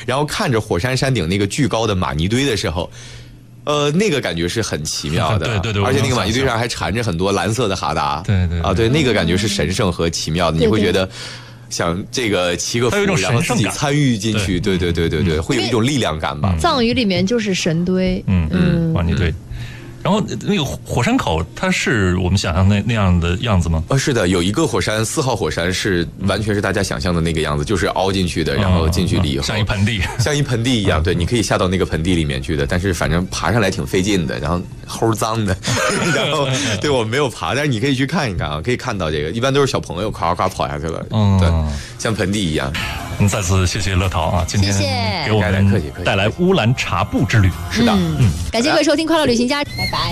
然后看着火山山顶那个巨高的玛尼堆的时候。那个感觉是很奇妙的， 对， 而且那个玛尼堆上还缠着很多蓝色的哈达， 对， 那个感觉是神圣和奇妙的，你会觉得想这个祈个福，然后自己参与进去，对，会有一种力量感吧。 藏语里面就是神堆， 玛尼堆。然后那个火山口，它是我们想象那样的样子吗？ 是的，有一个火山，4号火山是完全是大家想象的那个样子，就是凹进去的，然后进去了以后像一盆地， 像一盆地一样。对，你可以下到那个盆地里面去的，但是反正爬上来挺费劲的，然后齁脏的，然后对我没有爬，但是你可以去看一看啊，可以看到这个，一般都是小朋友夸跑下去了，对，像盆地一样。 再次谢谢乐淘啊，今天给我们带来乌兰察布之旅。 是的， 感谢各位收听快乐旅行家，拜拜。